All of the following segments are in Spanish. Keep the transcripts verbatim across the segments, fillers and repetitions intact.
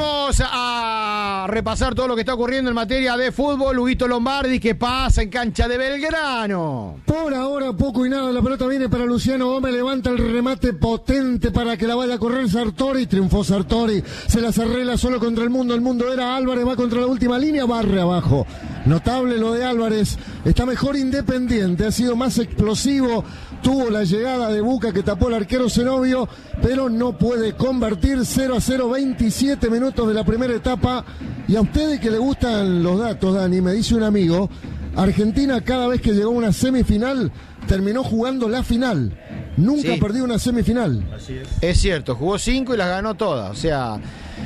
vamos a repasar todo lo que está ocurriendo en materia de fútbol. Huguito Lombardi, ¿qué pasa en cancha de Belgrano? Por ahora poco y nada, la pelota viene para Luciano Gómez, levanta el remate potente para que la vaya a correr Sartori, triunfó Sartori, se las arregla solo contra el mundo, el mundo era Álvarez, va contra la última línea, barre abajo. Notable lo de Álvarez, está mejor Independiente, ha sido más explosivo, tuvo la llegada de Buca que tapó el arquero Zenobio, pero no puede convertir. Cero a cero, veintisiete minutos de la primera etapa. Y a ustedes que les gustan los datos, Dani, me dice un amigo, Argentina cada vez que llegó a una semifinal terminó jugando la final, nunca Sí. perdió una semifinal. Así es. Es cierto, jugó cinco y las ganó todas, o sea,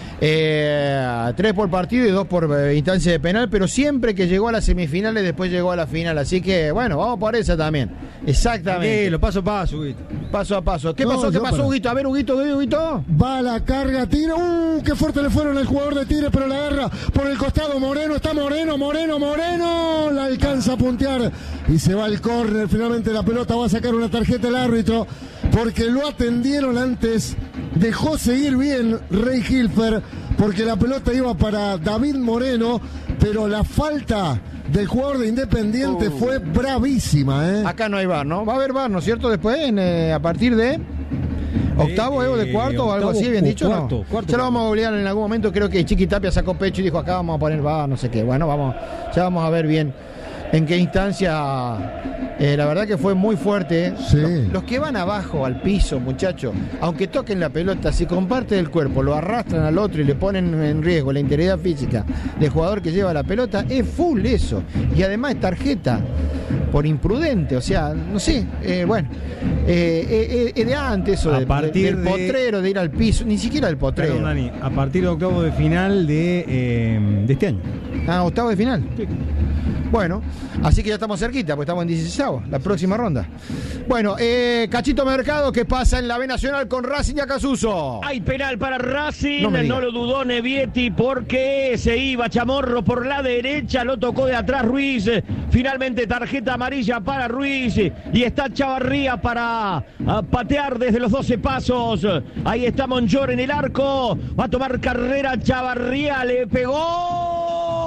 eh, tres por partido y dos por eh, instancia de penal, pero siempre que llegó a las semifinales después llegó a la final, así que bueno, vamos por esa también. Exactamente. Sí, lo paso a paso, Huguito. Paso a paso. ¿Qué No, pasó? ¿Qué yo pasó, para- Huguito? A ver, Huguito, ¿qué, Huguito? Va la carga, tira, uh, qué fuerte le fueron al jugador de Tigre, pero la agarra por el costado Moreno, está Moreno, Moreno, Moreno, la alcanza a puntear y se va al córner, finalmente la pelota va a sacar una tarjeta el árbitro, porque lo atendieron antes, dejó seguir bien Rey Hilfer, porque la pelota iba para David Moreno, pero la falta del jugador de Independiente Uh. fue bravísima, ¿eh? Acá no hay V A R, ¿no? Va a haber V A R, ¿no es cierto? Después, en, eh, a partir de octavo, Eh, eh, o de cuarto o algo octavo así, bien o dicho, cuarto, ¿no? cuarto. Ya lo vamos a obligar en algún momento. Creo que Chiqui Tapia sacó pecho y dijo, acá vamos a poner V A R, no sé qué. Bueno, vamos, ya vamos a ver bien en qué instancia. Eh, la verdad que fue muy fuerte. ¿eh? Sí. Los, los que van abajo al piso, muchachos, aunque toquen la pelota, si con parte del cuerpo lo arrastran al otro y le ponen en riesgo la integridad física del jugador que lleva la pelota, es full eso. Y además es tarjeta por imprudente, o sea, no sé, eh, bueno, eh, eh, eh, de antes eso A de- partir del de- potrero, de ir al piso, ni siquiera del potrero. Perdón, Dani, a partir de octavo de final de, eh, de este año. Ah, octavo de final. Bueno, así que ya estamos cerquita, pues estamos en dieciséis, la próxima ronda. Bueno, eh, Cachito Mercado, ¿qué pasa en la B Nacional con Racing y Acasuso? Hay penal para Racing, No no, me diga. lo dudó Nevietti porque se iba Chamorro por la derecha, lo tocó de atrás Ruiz, finalmente tarjeta amarilla para Ruiz y está Chavarría para a, patear desde los doce pasos. Ahí está Monchor en el arco, va a tomar carrera Chavarría, le pegó.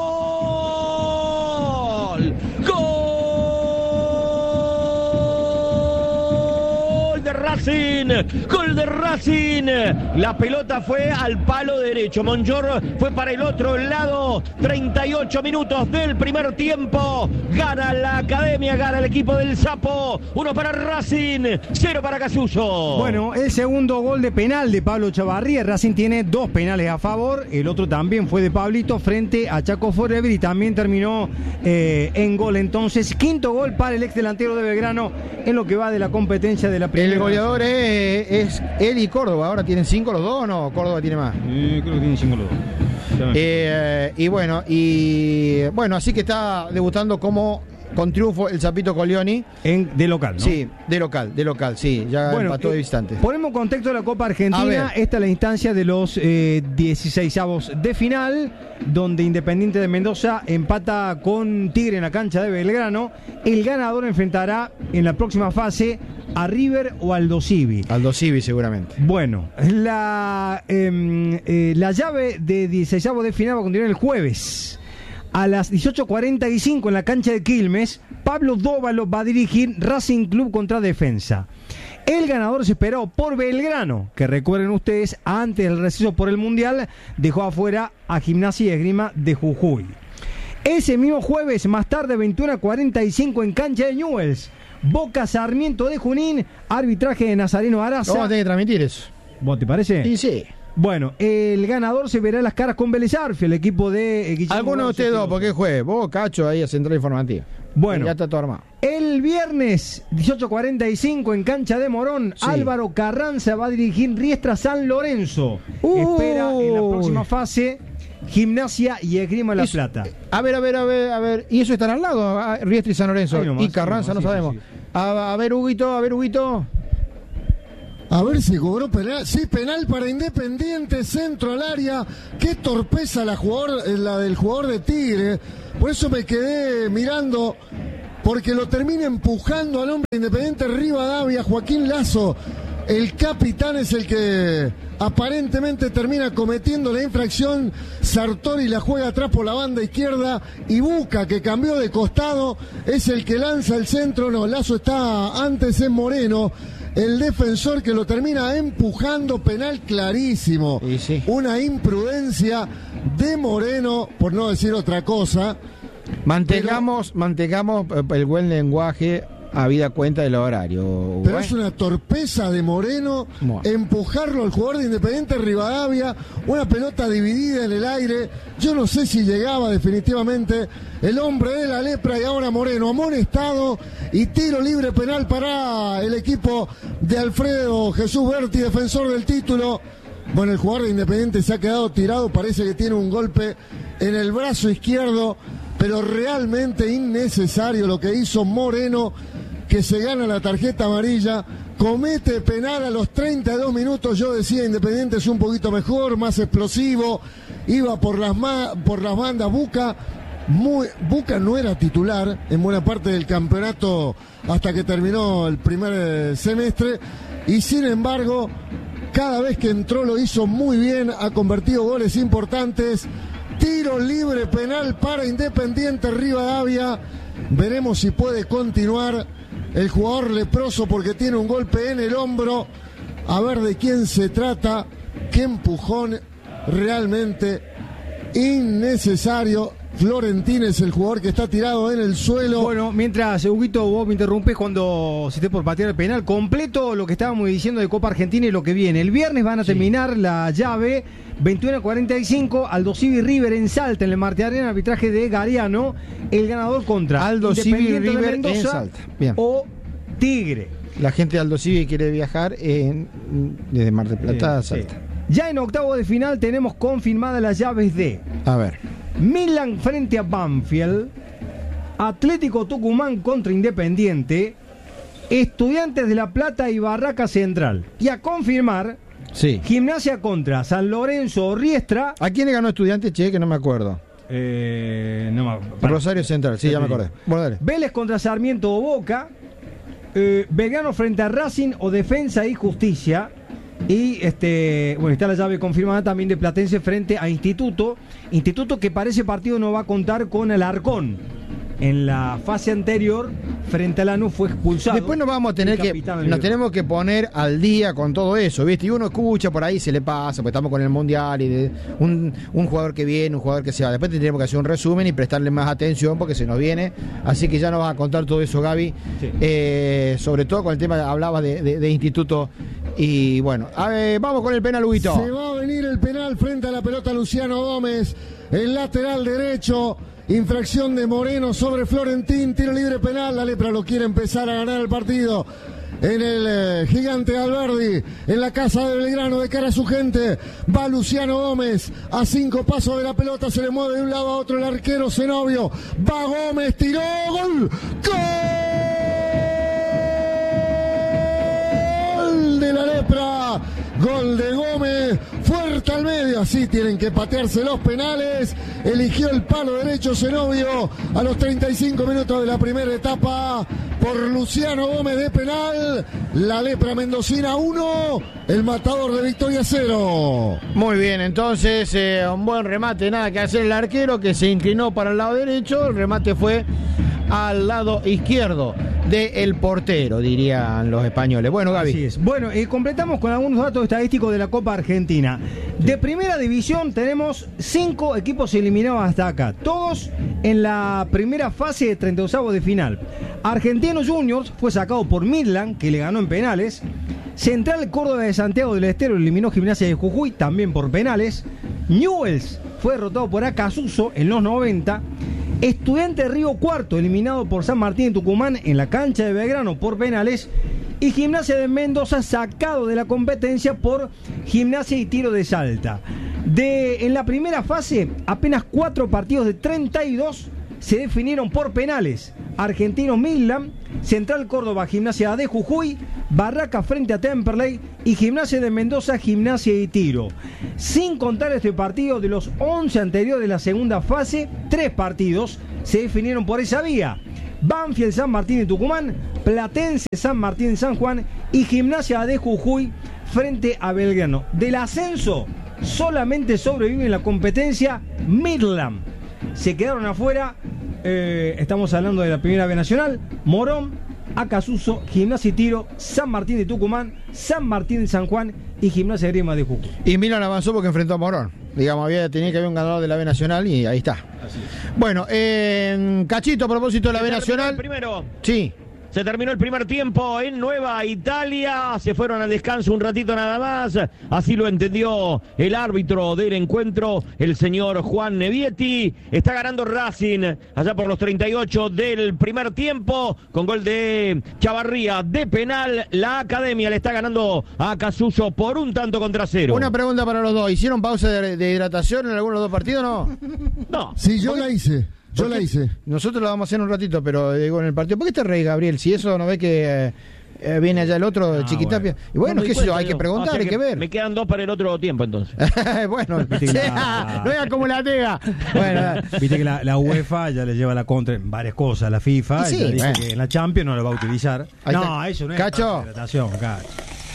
¡Gol de Racing! ¡Gol de Racing! La pelota fue al palo derecho. Monchor fue para el otro lado. treinta y ocho minutos del primer tiempo. Gana la Academia, gana el equipo del Sapo. Uno para Racing, cero para Acasuso. Bueno, el segundo gol de penal de Pablo Chavarría. Racing tiene dos penales a favor. El otro también fue de Pablito frente a Chaco Forever y también terminó eh, en gol. Entonces, quinto gol para el ex delantero de Belgrano en lo que va de la competencia de la primera. El goleador es, es él y Córdoba. Ahora tienen cinco los dos, ¿o no? Córdoba tiene más. Eh, creo que tiene cinco los dos. Eh, y bueno, y bueno, así que está debutando como con triunfo el Zapito Colioni. En, de local, ¿no? Sí, de local, de local, sí, ya Bueno, empató de eh, distante. Ponemos contexto de la Copa A Argentina. ver. Esta es la instancia de los eh, dieciseisavos de final, donde Independiente de Mendoza empata con Tigre en la cancha de Belgrano. El ganador enfrentará en la próxima fase a River o Aldo Civi. Aldo Civi seguramente. Bueno, la, eh, eh, la llave de dieciseisavos de final va a continuar el jueves. A las dieciocho cuarenta y cinco en la cancha de Quilmes, Pablo Dóvalo va a dirigir Racing Club contra Defensa. El ganador se esperó por Belgrano, que recuerden ustedes, antes del receso por el Mundial, dejó afuera a Gimnasia y Esgrima de Jujuy. Ese mismo jueves, más tarde, veintiuno cuarenta y cinco en cancha de Newell's, Boca Sarmiento de Junín, arbitraje de Nazareno Araza. Vamos a tener que transmitir eso. ¿Vos te parece? Sí, sí. Bueno, el ganador se verá las caras con Vélez Arfi, el equipo de eh, Guillermo Alguno de González. ustedes dos, porque juegue. Vos, Cacho, ahí a Central Informativa. Bueno. Ya está todo armado. El viernes, dieciocho cuarenta y cinco en cancha de Morón, Sí. Álvaro Carranza va a dirigir Riestra San Lorenzo. Uy. Espera en la próxima fase Gimnasia y Esgrima La Eso- Plata. A ver, a ver, a ver, a ver. ¿Y eso están al lado? Ah, Riestra y San Lorenzo. Ahí nomás, y Carranza, ahí no nomás, sí, sabemos. sí, sí. A, a ver, Huguito, a ver, Huguito. A ver si cobró penal. Sí, penal para Independiente, centro al área. Qué torpeza la, jugador, la del jugador de Tigre. Por eso me quedé mirando, porque lo termina empujando al hombre de Independiente Rivadavia, Joaquín Lazo. El capitán es el que aparentemente termina cometiendo la infracción. Sartori la juega atrás por la banda izquierda y Buca, que cambió de costado, es el que lanza el centro. No, Lazo está antes en Moreno, el defensor, que lo termina empujando. Penal clarísimo. Y sí. Una imprudencia de Moreno, por no decir otra cosa. Mantengamos, pero, mantengamos el buen lenguaje habida cuenta del horario. Pero es una torpeza de Moreno bueno. empujarlo al jugador de Independiente Rivadavia, una pelota dividida en el aire. Yo no sé si llegaba definitivamente el hombre de la lepra, y ahora Moreno amonestado y tiro libre penal para el equipo de Alfredo Jesús Berti, defensor del título. Bueno, el jugador de Independiente se ha quedado tirado, parece que tiene un golpe en el brazo izquierdo, pero realmente innecesario lo que hizo Moreno, que se gana la tarjeta amarilla, comete penal a los treinta y dos minutos. Yo decía, Independiente es un poquito mejor, más explosivo, iba por las, ma- por las bandas. Buca, muy, Buca no era titular en buena parte del campeonato hasta que terminó el primer semestre, y sin embargo, cada vez que entró lo hizo muy bien, ha convertido goles importantes. Tiro libre penal para Independiente Rivadavia. Veremos si puede continuar el jugador leproso, porque tiene un golpe en el hombro. A ver de quién se trata. Qué empujón realmente innecesario. Florentín es el jugador que está tirado en el suelo. Bueno, mientras, Huguito, vos me interrumpes cuando se esté por patear el penal. Completo lo que estábamos diciendo de Copa Argentina y lo que viene. El viernes van a sí. terminar la llave veintiuno a cuarenta y cinco, Aldo Civi River en Salta, en el Marte Arena, arbitraje de Gariano. El ganador contra Aldo Civi River en Salta. Bien. O Tigre. La gente de Aldo Civi quiere viajar en, desde Mar del Plata a Salta. Sí. Ya en octavo de final tenemos confirmadas las llaves de... A ver. Milan frente a Banfield, Atlético Tucumán contra Independiente, Estudiantes de La Plata y Barraca Central. Y a confirmar, sí. Gimnasia contra San Lorenzo o Riestra. ¿A quién le ganó Estudiantes, che? Que no me acuerdo. Eh, no me acuerdo. Rosario Central, sí, ya me acordé. Bueno, dale. Vélez contra Sarmiento o Boca, eh, Belgrano frente a Racing o Defensa y Justicia. Y este, bueno, está la llave confirmada también de Platense frente a Instituto. Instituto que para ese partido no va a contar con Alarcón. En la fase anterior, frente a Lanús, fue expulsado. Después nos vamos a tener que, nos tenemos que poner al día con todo eso, ¿viste? Y uno escucha por ahí, se le pasa, pues estamos con el Mundial y de un, un jugador que viene, un jugador que se va. Después tendremos que hacer un resumen y prestarle más atención porque se nos viene. Así que ya nos vas a contar todo eso, Gaby. Sí. Eh, sobre todo con el tema, hablabas de, de, de Instituto. Y bueno, a ver, vamos con el penal, Huguito. Se va a venir el penal frente a la pelota Luciano Gómez, el lateral derecho. Infracción de Moreno sobre Florentín, tiro libre penal. La lepra lo quiere empezar a ganar el partido en el eh, gigante Alberdi, en la casa de Belgrano, de cara a su gente. Va Luciano Gómez a cinco pasos de la pelota, se le mueve de un lado a otro el arquero Zenobio. Va Gómez, tiró, gol, gol de la lepra. Gol de Gómez, fuerte al medio, así tienen que patearse los penales. Eligió el palo derecho Zenobio a los treinta y cinco minutos de la primera etapa por Luciano Gómez de penal. La lepra mendocina uno, el matador de Victoria cero. Muy bien, entonces eh, un buen remate, nada que hacer el arquero que se inclinó para el lado derecho, el remate fue al lado izquierdo del portero, dirían los españoles. Bueno, Gaby. Así es. Bueno, eh, completamos con algunos datos estadísticos de la Copa Argentina. De primera división tenemos cinco equipos eliminados hasta acá, todos en la primera fase de treinta y dos de final. Argentinos Juniors fue sacado por Midland, que le ganó en penales. Central Córdoba de Santiago del Estero eliminó Gimnasia de Jujuy, también por penales. Newell's fue derrotado por Acasuso en los noventa. Estudiante de Río Cuarto, eliminado por San Martín de Tucumán en la cancha de Belgrano por penales. Y Gimnasia de Mendoza sacado de la competencia por Gimnasia y Tiro de Salta. De, en la primera fase, apenas cuatro partidos de treinta y dos se definieron por penales. Argentinos Midland, Central Córdoba, Gimnasia de Jujuy, Barraca frente a Temperley y Gimnasia de Mendoza, Gimnasia y Tiro. Sin contar este partido, de los once anteriores de la segunda fase, tres partidos se definieron por esa vía. Banfield, San Martín de Tucumán, Platense, San Martín, San Juan y Gimnasia de Jujuy frente a Belgrano. Del ascenso solamente sobrevive en la competencia Midland. Se quedaron afuera, eh, estamos hablando de la Primera B Nacional, Morón, Acasuso, Gimnasia y Tiro, San Martín de Tucumán, San Martín de San Juan y Gimnasia de Grima de Jujuy. Y Milan avanzó porque enfrentó a Morón. Digamos, había, tenía que haber un ganador de la B Nacional y ahí está. Bueno, eh, Cachito, a propósito de la B Nacional. Primero. Sí. Se terminó el primer tiempo en Nueva Italia, se fueron al descanso un ratito nada más, así lo entendió el árbitro del encuentro, el señor Juan Nevietti. Está ganando Racing allá por los treinta y ocho del primer tiempo, con gol de Chavarría de penal. La Academia le está ganando a Acasuso por un tanto contra cero. Una pregunta para los dos, ¿hicieron pausa de, de hidratación en algunos de los dos partidos o no? No. Sí, yo la hice. Yo la hice. Nosotros la vamos a hacer en un ratito, pero digo en el partido. ¿Por qué te reís, Gabriel? Si eso no ve que eh, eh, viene allá el otro, el Ah, Chiquitapia. bueno. Y bueno, No me qué di sé yo, cuenta hay que yo. preguntar, O sea hay que ver. Me quedan dos para el otro tiempo entonces. Bueno, Viste que la- no es como la tega. Bueno, Viste que la, la UEFA ya le lleva la contra en varias cosas a la FIFA. Y sí, y ya dice bueno. que en la Champions no lo va a utilizar. Ahí No, está. eso no es Cacho. hidratación, Cacho.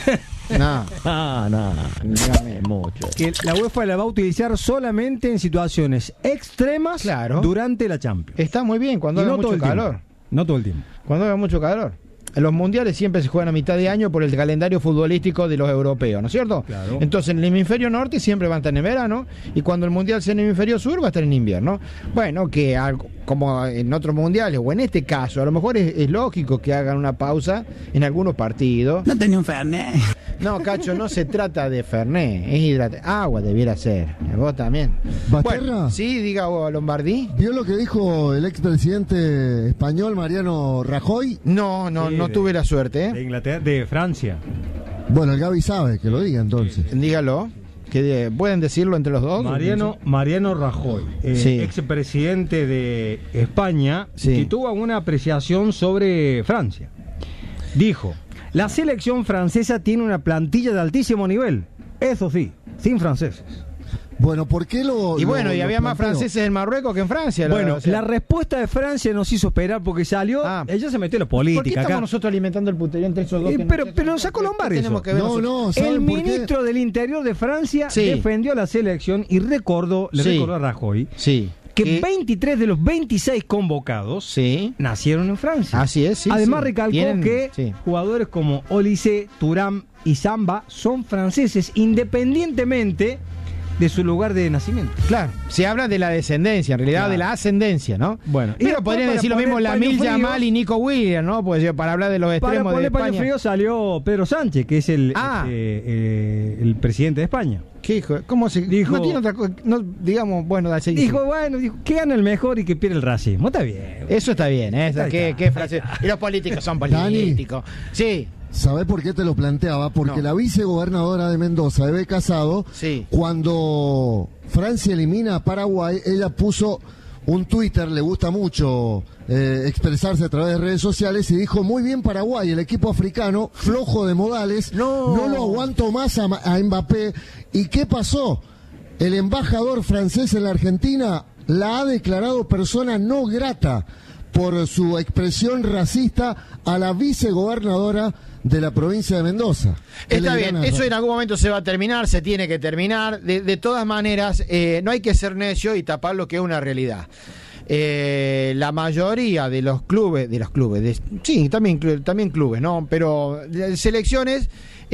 no. Ah, no, dígame mucho. Que la UEFA la va a utilizar solamente en situaciones extremas Claro. durante la Champions. Está muy bien cuando Y haga no todo mucho el tiempo. calor. No todo el tiempo. Cuando haga mucho calor. Los mundiales siempre se juegan a mitad de año por el calendario futbolístico de los europeos, ¿no es cierto? Claro. Entonces en el hemisferio norte siempre va a estar en verano y cuando el mundial sea en el hemisferio sur va a estar en invierno. Bueno, que algo, como en otros mundiales o en este caso, a lo mejor es, es lógico que hagan una pausa en algunos partidos. No tenía un Fernet. No, Cacho, no se trata de Fernet, es hidrate. Agua debiera ser. Vos también. ¿Basterra? Bueno, sí, diga vos, Lombardí. ¿Vio lo que dijo el expresidente español Mariano Rajoy? No, no, Sí, no de- tuve la suerte, De ¿eh? Inglaterra, de Francia. Bueno, el Gaby sabe, que lo diga entonces. Dígalo. Que eh, pueden decirlo entre los dos. Mariano, Mariano Rajoy, eh, Sí. expresidente de España, Sí. que tuvo una apreciación sobre Francia. Dijo: la selección francesa tiene una plantilla de altísimo nivel, eso sí, sin franceses. Bueno, ¿por qué lo Y lo- bueno, y lo había más planteo? franceses en Marruecos que en Francia. Bueno, o sea, la respuesta de Francia nos hizo esperar porque salió, Ah. ella se metió en la ¿por qué política estamos acá. nosotros alimentando el puterío entre esos dos? Eh, que no- pero- que- pero que- sacó que- Lombardi que tenemos eso. que ver No, nosotros? no, ¿saben El por qué? ministro del Interior de Francia Sí. defendió a la selección y recordó, le Sí. recordó a Rajoy Sí. que ¿Qué? veintitrés de los veintiséis convocados Sí. nacieron en Francia. Así es, sí, Además sí. recalcó Tienen- que sí. jugadores como Olise, Thuram y Samba son franceses independientemente de su lugar de nacimiento. Claro, se habla de la descendencia, en realidad Claro. de la ascendencia, ¿no? Bueno, y pero después podrían para decir lo poner mismo paño Lamil frío- Yamal y Nico Williams, ¿no? Pues para hablar de los Para extremos de poner paño España. frío salió Pedro Sánchez, que es el, Ah. este, eh, el presidente de España. ¿Qué hijo? ¿Cómo se Dijo- no tiene otra cosa? No, digamos, bueno, da seguir. Dijo, bueno, dijo, que gana el mejor y que pierde el racismo. Está bien. Eso está bien, ¿eh? Ahí ¿Qué, está. qué frase? Y los políticos son políticos. Sí. ¿Sabés por qué te lo planteaba? Porque No. la vicegobernadora de Mendoza, Eve Casado, Sí. cuando Francia elimina a Paraguay, ella puso un Twitter, le gusta mucho eh, expresarse a través de redes sociales, y dijo: muy bien Paraguay, el equipo africano, flojo de modales, No. lo aguanto más a, a Mbappé. ¿Y qué pasó? El embajador francés en la Argentina la ha declarado persona no grata por su expresión racista a la vicegobernadora de la provincia de Mendoza. ¿Qué Está le bien, dirán a- eso en algún momento se va a terminar, se tiene que terminar. De, de todas maneras, eh, no hay que ser necio y tapar lo que es una realidad. Eh, la mayoría de los clubes, de los clubes, de- sí, también, clu- también clubes, ¿no? Pero las selecciones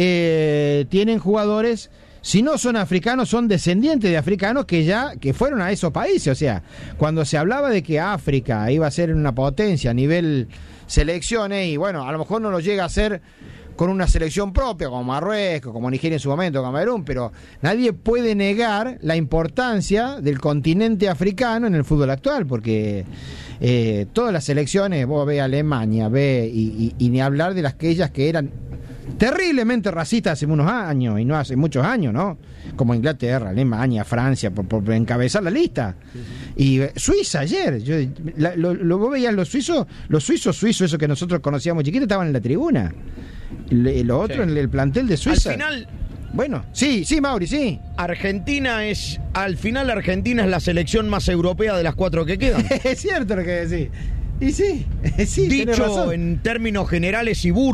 eh, tienen jugadores, si no son africanos, son descendientes de africanos que ya que fueron a esos países. O sea, cuando se hablaba de que África iba a ser una potencia a nivel selecciones, y bueno, a lo mejor no lo llega a ser con una selección propia, como Marruecos, como Nigeria en su momento, Camerún, pero nadie puede negar la importancia del continente africano en el fútbol actual, porque eh, todas las selecciones, vos ve Alemania, ve, y, y, y ni hablar de las que ellas que eran terriblemente racistas hace unos años, y no hace muchos años, ¿no? Como Inglaterra, Alemania, Francia, por, por encabezar la lista. Y eh, Suiza ayer, yo, la, lo, lo, vos veías los suizos, los suizos suizos, esos que nosotros conocíamos chiquitos, estaban en la tribuna. Le, lo otro Sí. en el, el plantel de Suiza. Al final, Bueno, sí, sí, Mauri, sí. Argentina es, al final Argentina es la selección más europea de las cuatro que quedan. Es cierto lo que decís. Y sí, sí, tenés Dicho razón. en términos generales y burdos.